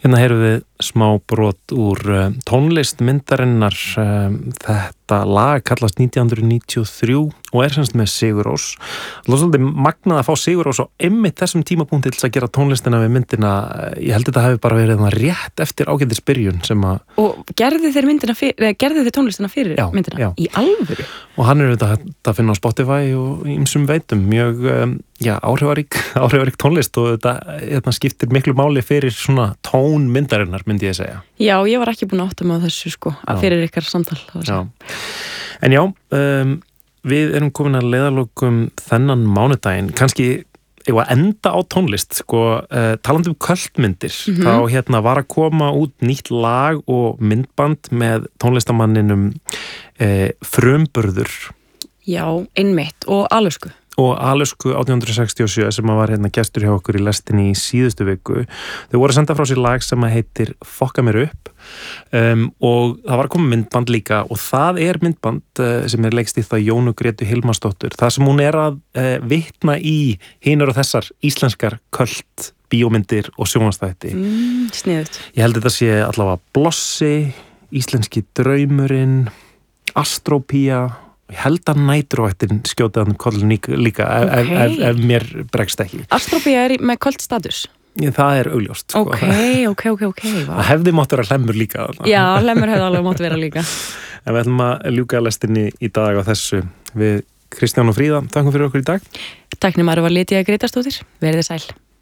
Hérna heyrum við smá brot úr tónlist myndarinnar. Þetta lag kallast 1993 og semst með Sigur Rós. Það er svolítið magnað að fá Sigur Rós á einmitt þessum tímapunkti til að gera tónlistina við myndina. Ég held þetta hefði bara verið rétt eftir ágætis byrjun sem að... Og gerðu þið tónlistina fyrir myndina? Já. Í alvöru? Og hann þetta að finna á Spotify og ýmsum veitum. Mjög áhrifarík tónlist og þetta skiptir miklu máli fyrir svona tón myndarinnar, myndi ég segja. Já, ég var ekki búin að átta mig á þessu fyrir ykkar samtal. En já, við erum komin að leiðarlokum þennan mánudaginn. Kannski að enda á tónlist, talandi kvöldmyndir, þá var að koma út nýtt lag og myndband með tónlistamanninum Frumburður. Já, einmitt, og Alusku. Og Alusku 1867 sem var gestur hjá okkur í lestinni í síðustu viku. Þau voru að senda frá sér lag sem heitir Fokka mér upp og það var að koma myndband líka og það myndband sem leikstýrt af Jónu Grétu Hilmarsdóttur. Það sem hún að vitna í hinar og þessar íslenskar köld bíómyndir og sjónvarpsþætti. Sniðugt. Ég held þetta sé allavega Blossi, Íslenski draumurinn, Astrópía. Ég held að Næturvaktin skjóta hann kollin líka ef mér bregst ekki. Astrópía með kolt status? Það augljóst. Ok. Það hefði mátt vera Hlemmur líka. Já, Hlemmur hefði alveg mátt vera líka. En við ætlum að ljúka lestinni í dag á þessu. Við Kristján og Fríða, þakkum fyrir okkur í dag. Tæknimaður var Lydia Grétarsdóttir. Verið sæl.